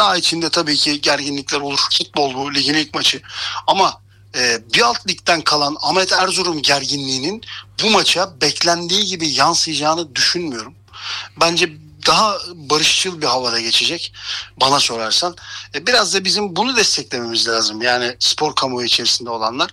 Saha içinde tabii ki gerginlikler olur. Futbol bu, ligin ilk maçı. Ama bir alt ligden kalan Ahmet Erzurum gerginliğinin bu maça beklendiği gibi yansıyacağını düşünmüyorum. Bence daha barışçıl bir havada geçecek bana sorarsan. Biraz da bizim bunu desteklememiz lazım. Yani spor kamuoyu içerisinde olanlar.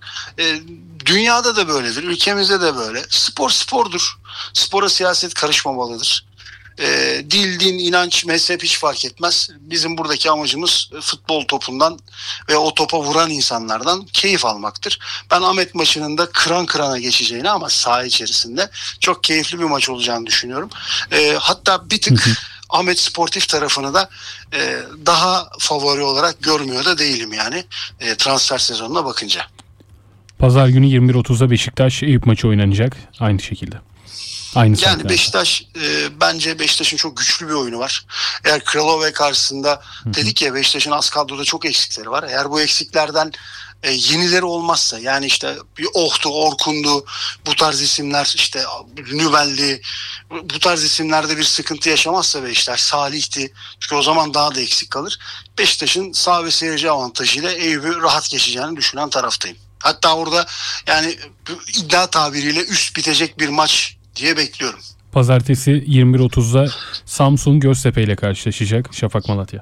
Dünyada da böyledir, ülkemizde de böyle. Spor spordur. Spora siyaset karışmamalıdır. Dil, din, inanç, mezhep hiç fark etmez. Bizim buradaki amacımız futbol topundan ve o topa vuran insanlardan keyif almaktır. Ben Ahmet maçının da kıran kırana geçeceğini ama saha içerisinde çok keyifli bir maç olacağını düşünüyorum. Hatta bir tık Ahmet sportif tarafını da daha favori olarak görmüyor da değilim yani transfer sezonuna bakınca. Pazar günü 21.30'da Beşiktaş Eyüp maçı oynanacak aynı şekilde. Yani Beşiktaş bence Beşiktaş'ın çok güçlü bir oyunu var. Eğer Kralove karşısında dedik ya Beşiktaş'ın az kadroda çok eksikleri var. Eğer bu eksiklerden yenileri olmazsa yani işte bir Ohtu, Orkundu bu tarz isimler işte Nübelli bu tarz isimlerde bir sıkıntı yaşamazsa Beşiktaş Salih'ti çünkü o zaman daha da eksik kalır. Beşiktaş'ın sağ ve seyirci avantajıyla Eyüp'ü rahat geçeceğini düşünen taraftayım. Hatta orada yani iddia tabiriyle üst bitecek bir maç diye bekliyorum. Pazartesi 21.30'da Samsun Göztepe ile karşılaşacak Şafak Malatya.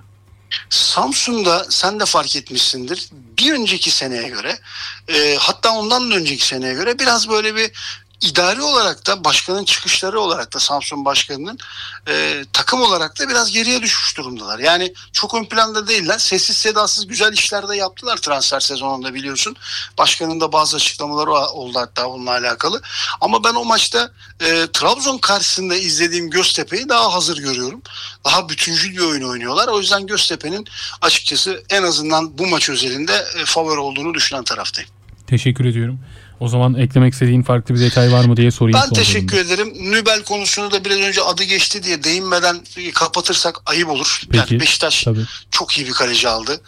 Samsun'da sen de fark etmişsindir. Bir önceki seneye göre hatta ondan da önceki seneye göre biraz böyle bir idari olarak da başkanın çıkışları olarak da Samsun başkanının takım olarak da biraz geriye düşmüş durumdalar. Yani çok ön planda değiller. Sessiz sedasız güzel işler de yaptılar transfer sezonunda biliyorsun. Başkanın da bazı açıklamaları oldu hatta bununla alakalı. Ama ben o maçta Trabzon karşısında izlediğim Göztepe'yi daha hazır görüyorum. Daha bütüncül bir oyun oynuyorlar. O yüzden Göztepe'nin açıkçası en azından bu maç özelinde favori olduğunu düşünen taraftayım. Teşekkür ediyorum. O zaman eklemek istediğin farklı bir detay var mı diye sorayım. Ben teşekkür ederim. Nübel konusunu da biraz önce adı geçti diye değinmeden kapatırsak ayıp olur. Peki, yani Beşiktaş tabii. çok iyi bir kaleci aldı.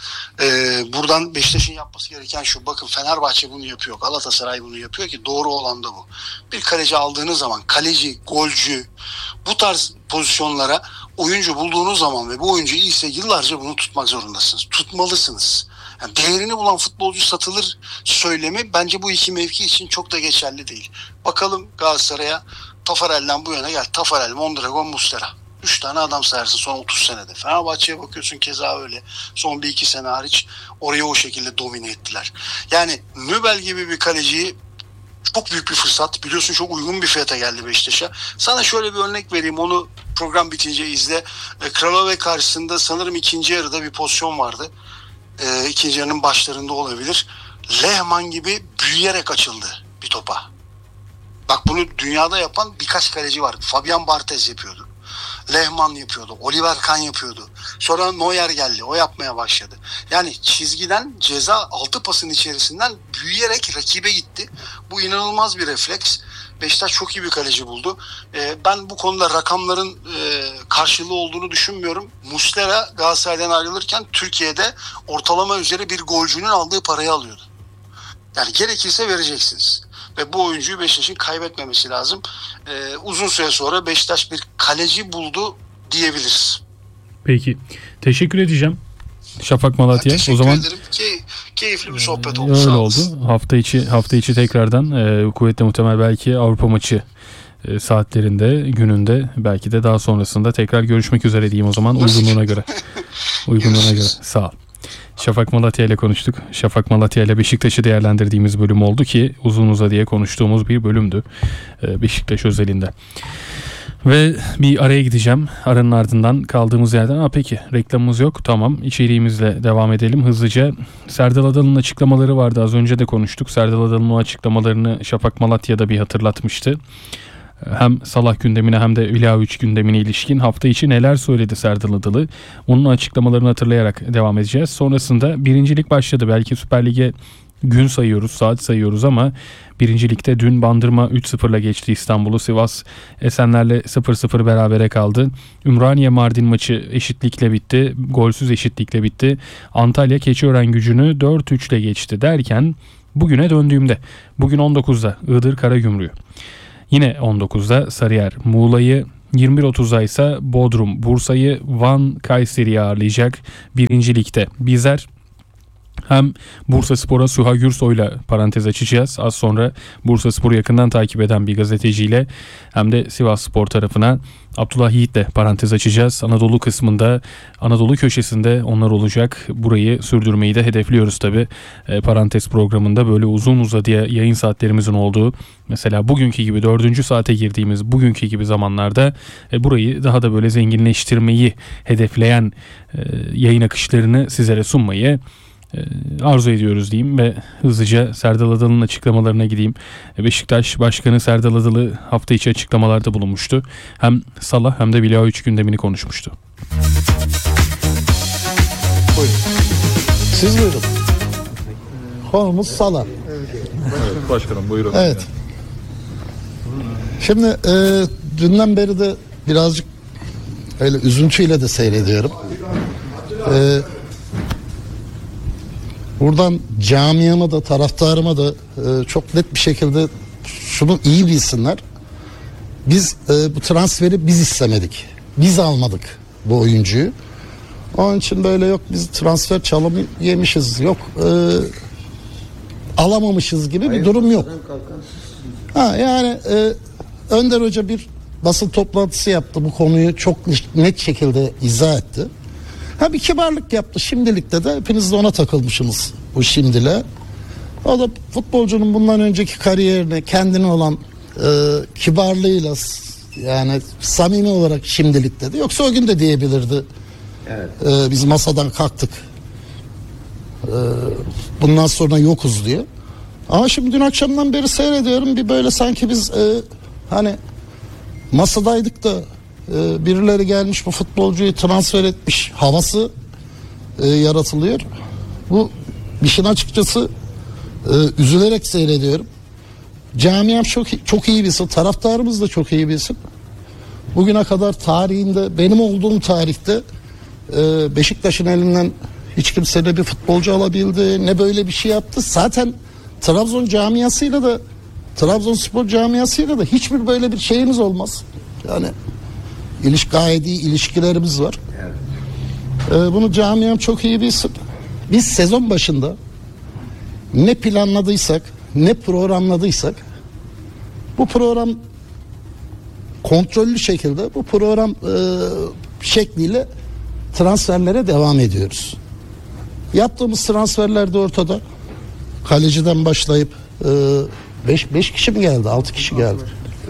Buradan Beşiktaş'ın yapması gereken şu. Bakın Fenerbahçe bunu yapıyor. Galatasaray bunu yapıyor ki doğru olan da bu. Bir kaleci aldığınız zaman kaleci, golcü bu tarz pozisyonlara oyuncu bulduğunuz zaman ve bu oyuncu iyiyse yıllarca bunu tutmak zorundasınız. Tutmalısınız. Yani değerini bulan futbolcu satılır söylemi bence bu iki mevki için çok da geçerli değil. Bakalım Galatasaray'a Tafarel'den bu yana gel. Tafarel, Mondragon, Muslera. 3 tane adam sayarsın son 30 senede. Fenerbahçe'ye bakıyorsun keza öyle. Son 1-2 sene hariç orayı o şekilde domine ettiler. Yani Nübel gibi bir kaleciyi çok büyük bir fırsat. Biliyorsun çok uygun bir fiyata geldi Beşiktaş'a. Sana şöyle bir örnek vereyim. Onu program bitince izle. Kralove karşısında sanırım ikinci yarıda bir pozisyon vardı. İkinci yarının başlarında olabilir. Lehmann gibi büyüyerek açıldı bir topa. Bak bunu dünyada yapan birkaç kaleci var. Fabian Barthez yapıyordu. Lehmann yapıyordu. Oliver Kahn yapıyordu. Sonra Neuer geldi. O yapmaya başladı. Yani çizgiden ceza altı pasın içerisinden büyüyerek rakibe gitti. Bu inanılmaz bir refleks. Beşiktaş çok iyi bir kaleci buldu. Ben bu konuda rakamların karşılığı olduğunu düşünmüyorum. Muslera Galatasaray'dan ayrılırken Türkiye'de ortalama üzeri bir golcünün aldığı parayı alıyordu. Yani gerekirse vereceksiniz. Ve bu oyuncuyu Beşiktaş'ın kaybetmemesi lazım. Uzun süre sonra Beşiktaş bir kaleci buldu diyebiliriz. Peki. Teşekkür edeceğim. Şafak Malatya. Teşekkür o zaman ederim ki keyifli bir sohbet oldu. Öyle oldu. Hafta içi tekrardan kuvvetle muhtemel belki Avrupa maçı saatlerinde, gününde, belki de daha sonrasında tekrar görüşmek üzere diyeyim o zaman uygunluğuna göre. Uygunluğuna göre. Sağ ol. Şafak Malatya ile konuştuk. Şafak Malatya ile Beşiktaş'ı değerlendirdiğimiz bölüm oldu ki uzun uzadıya konuştuğumuz bir bölümdü Beşiktaş özelinde. Ve bir araya gideceğim. Aranın ardından kaldığımız yerden. Peki reklamımız yok. Tamam. İçeriğimizle devam edelim hızlıca. Serdal Adalı'nın açıklamaları vardı. Az önce de konuştuk. Serdal Adalı'nın o açıklamalarını Şafak Malatya'da bir hatırlatmıştı. Hem Salah gündemine hem de Vlahovic gündemine ilişkin hafta içi neler söyledi Serdal Adalı. Onun açıklamalarını hatırlayarak devam edeceğiz. Sonrasında birincilik başladı. Belki Süper Lig'e gün sayıyoruz, saat sayıyoruz ama birincilikte dün Bandırma 3-0'la geçti İstanbul'u. Sivas Esenler'le 0-0 berabere kaldı. Ümraniye Mardin maçı eşitlikle bitti. Golsüz eşitlikle bitti. Antalya Keçiören-Gücü'nü 4-3'le geçti derken bugüne döndüğümde bugün 19'da Iğdır Karagümrük'ü. Yine 19'da Sarıyer Muğla'yı 21.30'da ise Bodrum Bursa'yı, Van Kayseri'yi ağırlayacak 1. Lig'de. Bizler hem Bursaspor'a Süha Gürsoy'la parantez açacağız. Az sonra Bursaspor'u yakından takip eden bir gazeteciyle, hem de Sivasspor tarafına Abdullah Yiğit'le parantez açacağız. Anadolu kısmında, Anadolu köşesinde onlar olacak. Burayı sürdürmeyi de hedefliyoruz tabii. Parantez programında böyle uzun uzadıya yayın saatlerimizin olduğu, mesela bugünkü gibi 4. saate girdiğimiz bugünkü gibi zamanlarda burayı daha da böyle zenginleştirmeyi hedefleyen yayın akışlarını sizlere sunmayı arzu ediyoruz diyeyim ve hızlıca Serdal Adalı'nın açıklamalarına gideyim. Beşiktaş Başkanı Serdal Adalı hafta içi açıklamalarda bulunmuştu. Hem Salah hem de Vlahovic gündemini konuşmuştu. Buyurun. Siz buyurun. Konumuz Salah. Evet, başkanım buyurun. Evet. Şimdi dünden beri de birazcık öyle üzüntüyle de seyrediyorum. Buradan camiama da taraftarıma da çok net bir şekilde şunu iyi bilsinler. Biz bu transferi biz istemedik. Biz almadık bu oyuncuyu. Onun için böyle yok biz transfer çalımı yemişiz, yok alamamışız gibi bir durum yok. Yani Önder Hoca bir basın toplantısı yaptı, bu konuyu çok net şekilde izah etti. Bir kibarlık yaptı. Şimdilikte de hepiniz de ona takılmışsınız bu şimdile. O da futbolcunun bundan önceki kariyerine, kendine olan kibarlığıyla, yani samimi olarak şimdilikte de. Yoksa o gün de diyebilirdi. Evet. Biz masadan kalktık. Bundan sonra yokuz diye. Ama şimdi dün akşamdan beri seyrediyorum. Bir böyle sanki biz hani masadaydık da birileri gelmiş bu futbolcuyu transfer etmiş havası yaratılıyor. Bu işin açıkçası üzülerek seyrediyorum. Camiam çok iyi bilsin, taraftarımız da çok iyi bilsin. Bugüne kadar tarihinde, benim olduğum tarihte Beşiktaş'ın elinden hiç kimse ne bir futbolcu alabildi, ne böyle bir şey yaptı. Zaten Trabzon camiasıyla da, Trabzonspor camiasıyla da hiçbir böyle bir şeyimiz olmaz. Yani gayet iyi ilişkilerimiz var. Evet. Bunu camiam çok iyi bilsin. Biz sezon başında ne planladıysak, ne programladıysak, bu program kontrollü şekilde, bu program şekliyle transferlere devam ediyoruz. Yaptığımız transferler de ortada. Kaleciden başlayıp 5 kişi mi geldi? 6 kişi geldi.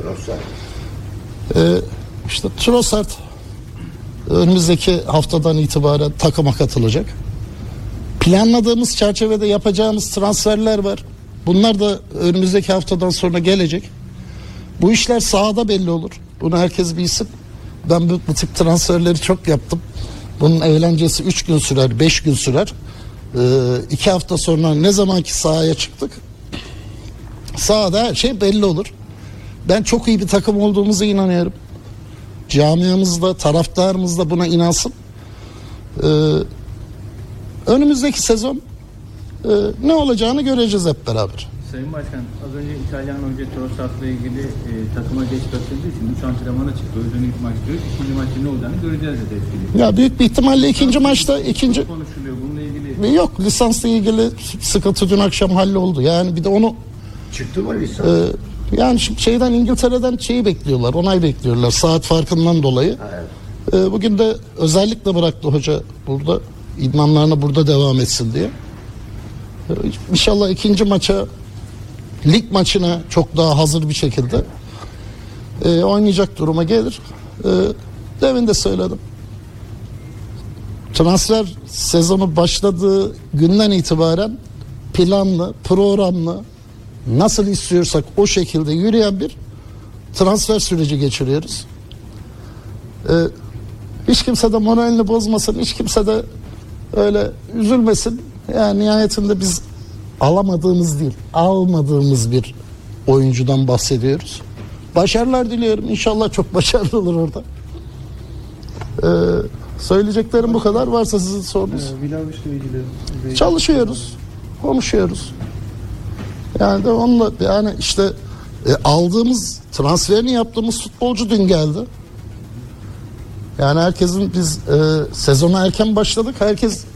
İşte Trossard önümüzdeki haftadan itibaren takıma katılacak. Planladığımız çerçevede yapacağımız transferler var. Bunlar da önümüzdeki haftadan sonra gelecek. Bu işler sahada belli olur. Bunu herkes bilsin. Ben bu tip transferleri çok yaptım. Bunun eğlencesi 3 gün sürer, 5 gün sürer. 2 hafta sonra ne zamanki sahaya çıktık, sahada her şey belli olur. Ben çok iyi bir takım olduğumuza inanıyorum. Camiamız da, taraftarımız da buna inansın. Önümüzdeki sezon ne olacağını göreceğiz hep beraber. Sayın Başkan, az önce İtalyan hoca Trossard'la ilgili takıma geç katıldığı için 3 antrenmana çıktı. O yüzden ilk maç diyor. İkinci maçta ne olacağını göreceğiz dedi etkili. Ya büyük bir ihtimalle ikinci maçta konuşuluyor bununla ilgili. Yok, lisansla ilgili sıkıntı dün akşam halloldu. Yani bir de onu çıktı mı lisans? Yani şimdi İngiltere'den bekliyorlar, onay bekliyorlar saat farkından dolayı. Evet. Bugün de özellikle bıraktı hoca burada, idmanlarına burada devam etsin diye. İnşallah ikinci maça, lig maçına çok daha hazır bir şekilde oynayacak duruma gelir. Demin de söyledim. Transfer sezonu başladığı günden itibaren planlı, programlı, nasıl istiyorsak o şekilde yürüyen bir transfer süreci geçiriyoruz. Hiç kimse de moralini bozmasın, hiç kimse de öyle üzülmesin. Yani nihayetinde biz alamadığımız değil, almadığımız bir oyuncudan bahsediyoruz. Başarılar diliyorum. İnşallah çok başarılı olur orada. Söyleyeceklerim bu kadar. Varsa sizin sorunuz. Çalışıyoruz, konuşuyoruz. Yani de onunla, yani işte aldığımız, transferini yaptığımız futbolcu dün geldi. Yani herkesin biz sezona erken başladık. Herkes